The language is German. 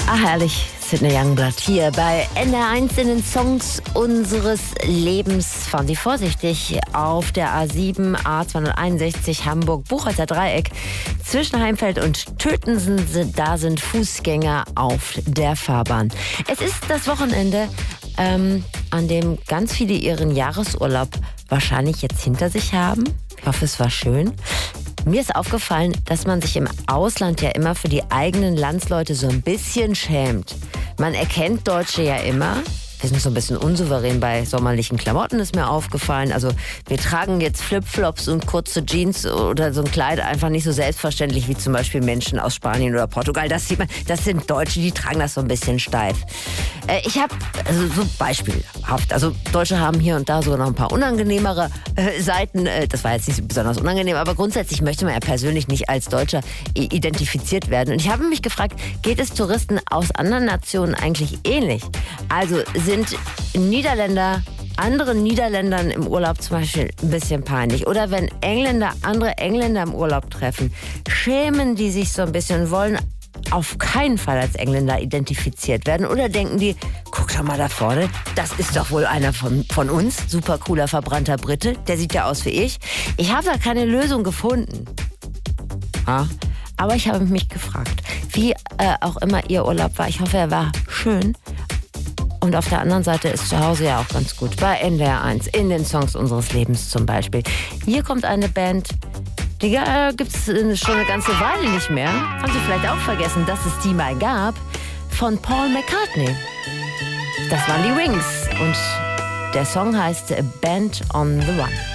Ah, herrlich. Sidney Youngblood hier bei NDR1 in den Songs unseres Lebens. Fahren Sie vorsichtig auf der A7, A261 Hamburg-Buchholzer Dreieck. Zwischen Heimfeld und Tötensen, da sind Fußgänger auf der Fahrbahn. Es ist das Wochenende, an dem ganz viele ihren Jahresurlaub wahrscheinlich jetzt hinter sich haben. Ich hoffe, es war schön. Mir ist aufgefallen, dass man sich im Ausland ja immer für die eigenen Landsleute so ein bisschen schämt. Man erkennt Deutsche ja immer. Wir sind so ein bisschen unsouverän bei sommerlichen Klamotten, ist mir aufgefallen. Also wir tragen jetzt Flipflops und kurze Jeans oder so ein Kleid einfach nicht so selbstverständlich wie zum Beispiel Menschen aus Spanien oder Portugal. Das sieht man, das sind Deutsche, die tragen das so ein bisschen steif. Ich habe so beispielhaft, also Deutsche haben hier und da sogar noch ein paar unangenehmere Seiten. Das war jetzt nicht besonders unangenehm, aber grundsätzlich möchte man ja persönlich nicht als Deutscher identifiziert werden. Und ich habe mich gefragt, geht es Touristen aus anderen Nationen eigentlich ähnlich? Also sind Niederländer anderen Niederländern im Urlaub zum Beispiel ein bisschen peinlich? Oder wenn Engländer andere Engländer im Urlaub treffen, schämen die sich so ein bisschen und wollen auf keinen Fall als Engländer identifiziert werden? Oder denken die, guck doch mal da vorne, das ist doch wohl einer von uns, super cooler verbrannter Brite, der sieht ja aus wie ich. Ich habe da keine Lösung gefunden. Ja, aber ich habe mich gefragt, wie auch immer Ihr Urlaub war. Ich hoffe, er war schön. Und auf der anderen Seite ist zu Hause ja auch ganz gut. Bei NDR1, in den Songs unseres Lebens zum Beispiel. Hier kommt eine Band, die gibt es schon eine ganze Weile nicht mehr. Haben Sie vielleicht auch vergessen, dass es die mal gab. Von Paul McCartney. Das waren die Wings. Und der Song heißt Band on the Run.